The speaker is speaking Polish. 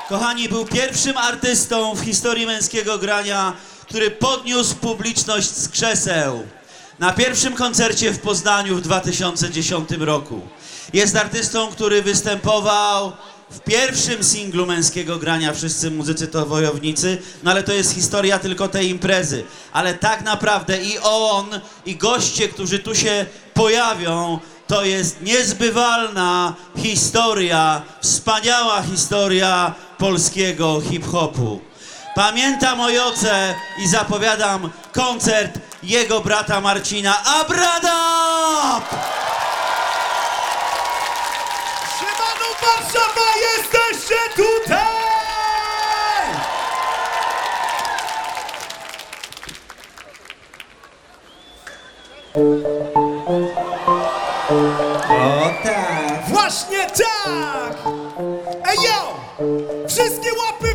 Kochani, był pierwszym artystą w historii męskiego grania, który podniósł publiczność z krzeseł na pierwszym koncercie w Poznaniu w 2010 roku. Jest artystą, który występował w pierwszym singlu męskiego grania Wszyscy muzycy to wojownicy, no ale to jest historia tylko tej imprezy. Ale tak naprawdę i on, i goście, którzy tu się pojawią, to jest niezbywalna historia, wspaniała historia polskiego hip-hopu. Pamiętam o Joce i zapowiadam koncert jego brata Marcina Abradab! Siemano Warszawa, jesteście tutaj! O tak! Właśnie tak! Ej yo! Wszystkie łapy